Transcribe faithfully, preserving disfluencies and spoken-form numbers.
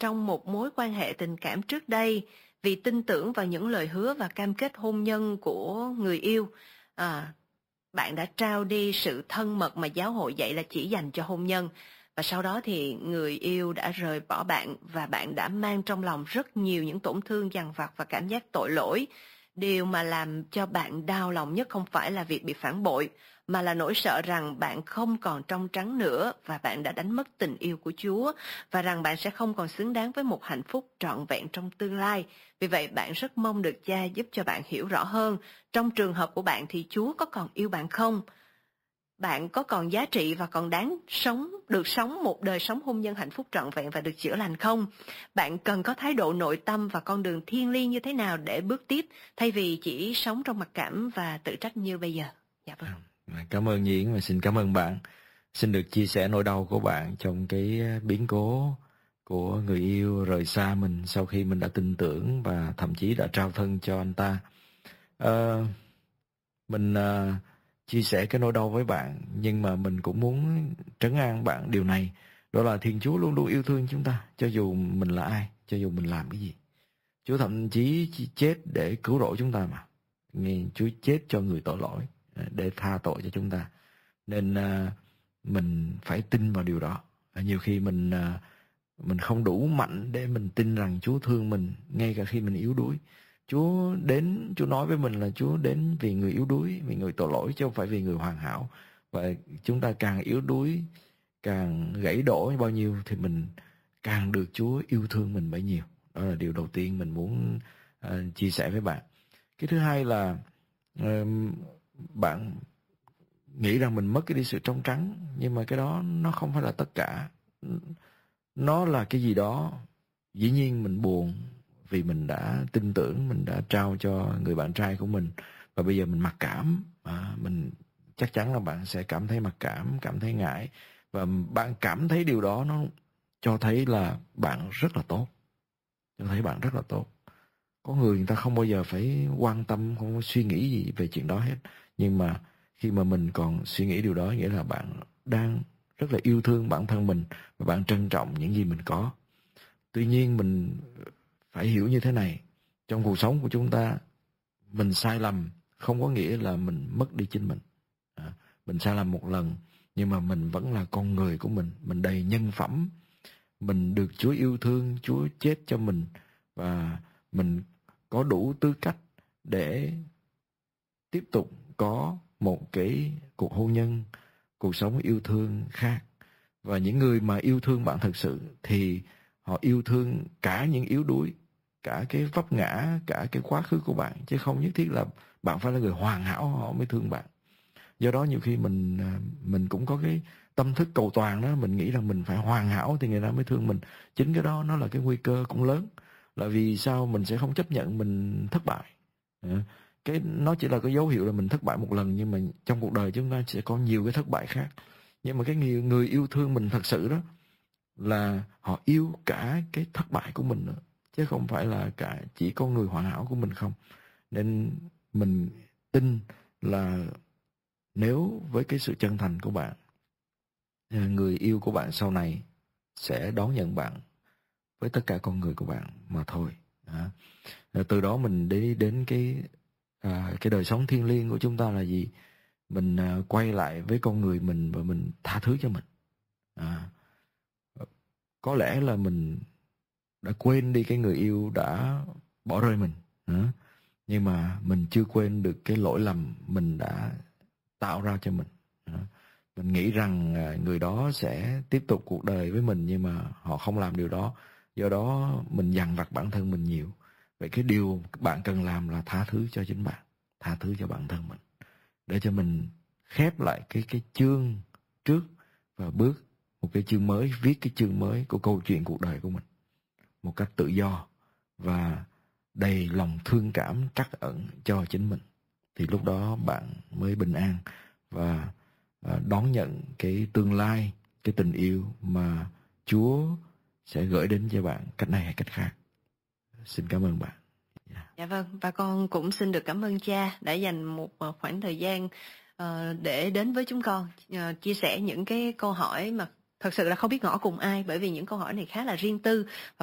trong một mối quan hệ tình cảm trước đây, vì tin tưởng vào những lời hứa và cam kết hôn nhân của người yêu, à, bạn đã trao đi sự thân mật mà giáo hội dạy là chỉ dành cho hôn nhân. Và sau đó thì người yêu đã rời bỏ bạn và bạn đã mang trong lòng rất nhiều những tổn thương dằn vặt và cảm giác tội lỗi. Điều mà làm cho bạn đau lòng nhất không phải là việc bị phản bội, mà là nỗi sợ rằng bạn không còn trong trắng nữa và bạn đã đánh mất tình yêu của Chúa, và rằng bạn sẽ không còn xứng đáng với một hạnh phúc trọn vẹn trong tương lai. Vì vậy bạn rất mong được Cha giúp cho bạn hiểu rõ hơn, trong trường hợp của bạn thì Chúa có còn yêu bạn không? Bạn có còn giá trị và còn đáng sống, được sống một đời sống hôn nhân hạnh phúc trọn vẹn và được chữa lành không? Bạn cần có thái độ nội tâm và con đường thiêng liêng như thế nào để bước tiếp, thay vì chỉ sống trong mặc cảm và tự trách như bây giờ? Dạ vâng. Cảm ơn Diễn và xin cảm ơn bạn. Xin được chia sẻ nỗi đau của bạn trong cái biến cố của người yêu rời xa mình sau khi mình đã tin tưởng và thậm chí đã trao thân cho anh ta. À, mình à, chia sẻ cái nỗi đau với bạn, nhưng mà mình cũng muốn trấn an bạn điều này, đó là Thiên Chúa luôn luôn yêu thương chúng ta, cho dù mình là ai, cho dù mình làm cái gì. Chúa thậm chí chết để cứu rỗi chúng ta mà. Nghe Chúa chết cho người tội lỗi để tha tội cho chúng ta. Nên uh, mình phải tin vào điều đó. Nhiều khi mình uh, mình không đủ mạnh để mình tin rằng Chúa thương mình ngay cả khi mình yếu đuối. Chúa đến, Chúa nói với mình là Chúa đến vì người yếu đuối, vì người tội lỗi, chứ không phải vì người hoàn hảo. Và chúng ta càng yếu đuối, càng gãy đổ bao nhiêu thì mình càng được Chúa yêu thương mình bấy nhiêu. Đó là điều đầu tiên mình muốn uh, chia sẻ với bạn. Cái thứ hai là uh, bạn nghĩ rằng mình mất cái đi sự trong trắng, nhưng mà cái đó nó không phải là tất cả. Nó là cái gì đó. Dĩ nhiên mình buồn vì mình đã tin tưởng, mình đã trao cho người bạn trai của mình, và bây giờ mình mặc cảm. À, mình chắc chắn là bạn sẽ cảm thấy mặc cảm, cảm thấy ngại, và bạn cảm thấy điều đó nó cho thấy là bạn rất là tốt, cho thấy bạn rất là tốt. Có người người ta không bao giờ phải quan tâm, không có suy nghĩ gì về chuyện đó hết, nhưng mà khi mà mình còn suy nghĩ điều đó, nghĩa là bạn đang rất là yêu thương bản thân mình và bạn trân trọng những gì mình có. Tuy nhiên mình phải hiểu như thế này, trong cuộc sống của chúng ta, mình sai lầm không có nghĩa là mình mất đi chính mình. À, mình sai lầm một lần, nhưng mà mình vẫn là con người của mình, mình đầy nhân phẩm, mình được Chúa yêu thương, Chúa chết cho mình, và mình có đủ tư cách để tiếp tục có một cái cuộc hôn nhân, cuộc sống yêu thương khác. Và những người mà yêu thương bạn thật sự thì họ yêu thương cả những yếu đuối, cả cái vấp ngã, cả cái quá khứ của bạn, chứ không nhất thiết là bạn phải là người hoàn hảo họ mới thương bạn. Do đó nhiều khi mình mình cũng có cái tâm thức cầu toàn đó, mình nghĩ rằng mình phải hoàn hảo thì người ta mới thương mình. Chính cái đó nó là cái nguy cơ cũng lớn, là vì sao mình sẽ không chấp nhận mình thất bại. Cái nó chỉ là cái dấu hiệu là mình thất bại một lần, nhưng mà trong cuộc đời chúng ta sẽ có nhiều cái thất bại khác. Nhưng mà cái người, người yêu thương mình thật sự đó là họ yêu cả cái thất bại của mình nữa, chứ không phải là cả chỉ có người hoàn hảo của mình không. Nên mình tin là nếu với cái sự chân thành của bạn, người yêu của bạn sau này sẽ đón nhận bạn với tất cả con người của bạn mà thôi. À, từ đó mình đi đến cái à, cái đời sống thiêng liêng của chúng ta là gì? Mình à, quay lại với con người mình và mình tha thứ cho mình. À, có lẽ là mình đã quên đi cái người yêu đã bỏ rơi mình, à, nhưng mà mình chưa quên được cái lỗi lầm mình đã tạo ra cho mình. À, mình nghĩ rằng à, người đó sẽ tiếp tục cuộc đời với mình, nhưng mà họ không làm điều đó. Do đó mình dằn vặt bản thân mình nhiều. Vậy cái điều bạn cần làm là tha thứ cho chính bạn, tha thứ cho bản thân mình, để cho mình khép lại cái cái chương trước và bước một cái chương mới, viết cái chương mới của câu chuyện cuộc đời của mình một cách tự do và đầy lòng thương cảm trắc ẩn cho chính mình. Thì lúc đó bạn mới bình an và đón nhận cái tương lai, cái tình yêu mà Chúa sẽ gửi đến cho bạn cách này hay cách khác. Xin cảm ơn bạn. Yeah. Dạ vâng, và con cũng xin được cảm ơn cha đã dành một khoảng thời gian uh, để đến với chúng con, uh, chia sẻ những cái câu hỏi mà thật sự là không biết ngỏ cùng ai, bởi vì những câu hỏi này khá là riêng tư.